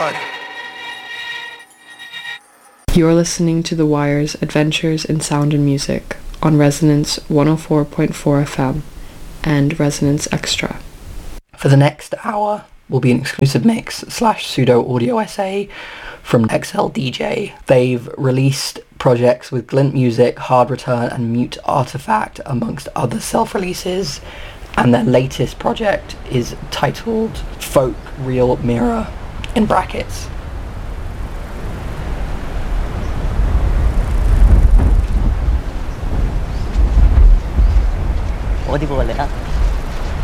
You're listening to The Wire's Adventures in Sound and Music on Resonance 104.4 FM and Resonance Extra. For the next hour will be an exclusive mix / pseudo audio essay from XL DJ. They've released projects with Glint Music, Hard Return and Mute Artifact amongst other self-releases, and their latest project is titled Folk Real Mirror in brackets. Oh, di boleh tak?